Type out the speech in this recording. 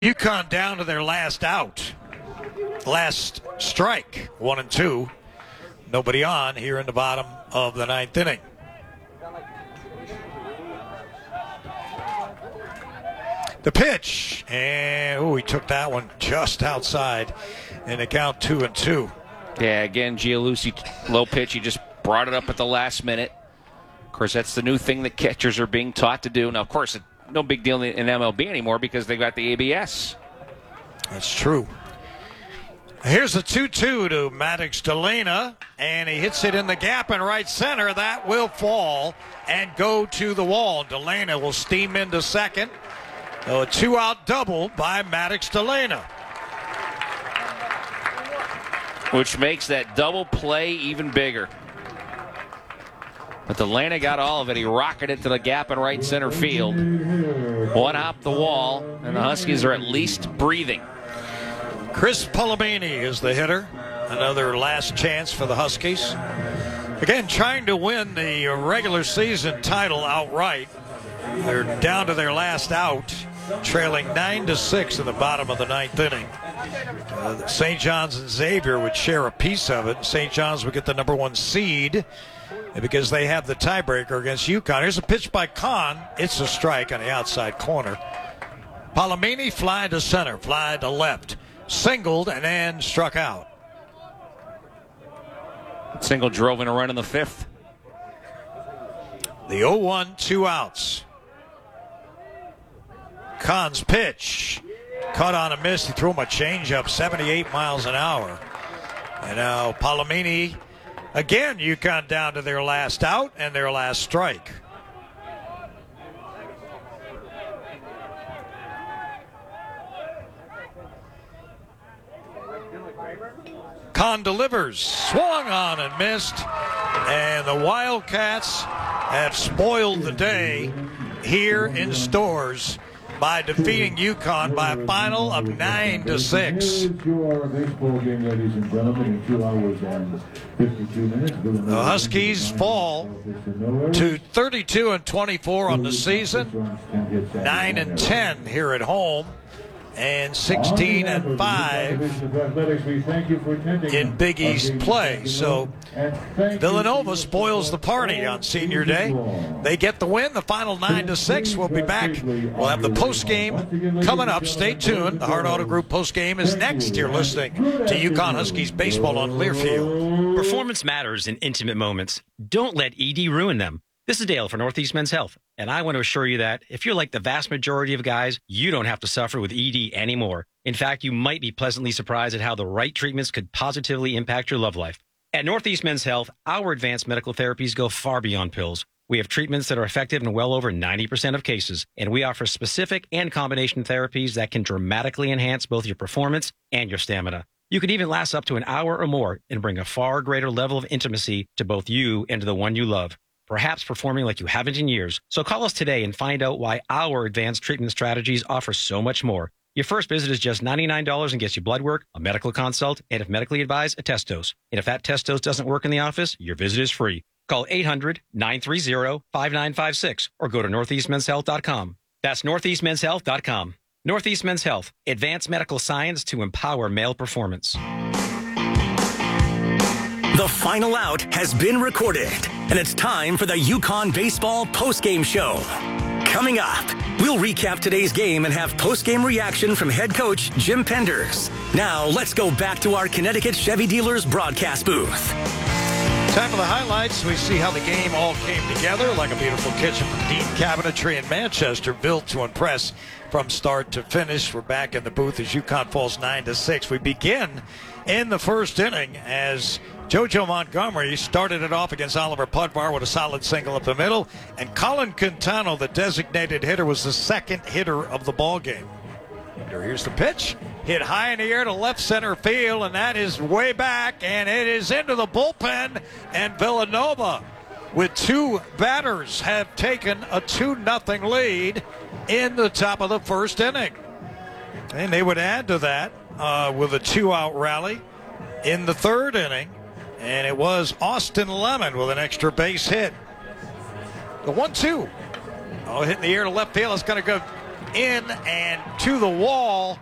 UConn down to their last out. Last strike, 1-2. Nobody on here in the bottom of the ninth inning. The pitch, and he took that one just outside, and the count 2-2. Yeah, again, Gianlucci, low pitch. He just brought it up at the last minute. Of course, that's the new thing that catchers are being taught to do. Now, of course, no big deal in MLB anymore because they got the ABS. That's true. Here's a 2-2 to Maddox Delana, and he hits it in the gap in right center. That will fall and go to the wall. Delana will steam into second. A two-out double by Maddox Delana. Which makes that double play even bigger. But Delana got all of it. He rocketed it to the gap in right center field. One out the wall, and the Huskies are at least breathing. Chris Palomini is the hitter. Another last chance for the Huskies. Again, trying to win the regular season title outright. They're down to their last out, trailing 9-6 in the bottom of the ninth inning. St. John's and Xavier would share a piece of it. St. John's would get the number one seed because they have the tiebreaker against UConn. Here's a pitch by Kahn. It's a strike on the outside corner. Palomini fly to center, fly to left. Singled and then struck out. Single drove in a run in the fifth. The 0-1, 2 outs. Kahn's pitch. Cut on a miss. He threw him a changeup, 78 miles an hour. And now Palomini, again, UConn down to their last out and their last strike. Kahn delivers, swung on and missed, and the Wildcats have spoiled the day here in Storrs by defeating UConn by a final of 9-6. The Huskies fall to 32-24 on the season, 9-10 here at home, and 16-5 in Big East play. So Villanova spoils the party on senior day. They get the win. The final 9-6. We'll be back. We'll have the post game coming up. Stay tuned. The Hart Auto Group post game is next. You're listening to UConn Huskies baseball on Learfield. Performance matters in intimate moments. Don't let ED ruin them. This is Dale for Northeast Men's Health, and I want to assure you that if you're like the vast majority of guys, you don't have to suffer with ED anymore. In fact, you might be pleasantly surprised at how the right treatments could positively impact your love life. At Northeast Men's Health, our advanced medical therapies go far beyond pills. We have treatments that are effective in well over 90% of cases, and we offer specific and combination therapies that can dramatically enhance both your performance and your stamina. You can even last up to an hour or more and bring a far greater level of intimacy to both you and to the one you love, perhaps performing like you haven't in years. So call us today and find out why our advanced treatment strategies offer so much more. Your first visit is just $99 and gets you blood work, a medical consult, and if medically advised, a test dose. And if that test dose doesn't work in the office, your visit is free. Call 800-930-5956 or go to northeastmenshealth.com. That's northeastmenshealth.com. Northeast Men's Health, advanced medical science to empower male performance. The final out has been recorded, and it's time for the UConn Baseball postgame show. Coming up, we'll recap today's game and have postgame reaction from head coach Jim Penders. Now, let's go back to our Connecticut Chevy Dealers broadcast booth. Time for the highlights. We see how the game all came together, like a beautiful kitchen from Dean Cabinetry in Manchester, built to impress from start to finish. We're back in the booth as UConn falls 9-6. We begin in the first inning as JoJo Montgomery started it off against Oliver Pudvar with a solid single up the middle, and Colin Quintano, the designated hitter, was the second hitter of the ball game. Here's the pitch, hit high in the air to left center field, and that is way back, and it is into the bullpen, and Villanova, with two batters, have taken a 2-0 lead in the top of the first inning. And they would add to that with a 2-out rally in the third inning. And it was Austin Lemon with an extra base hit. The 1-2. Oh, hitting the air to left field. It's going to go in and to the wall.